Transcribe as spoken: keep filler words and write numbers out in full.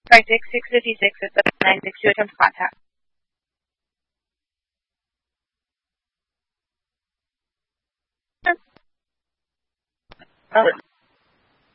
five six six five six at the nine six two attempt contact. Oh.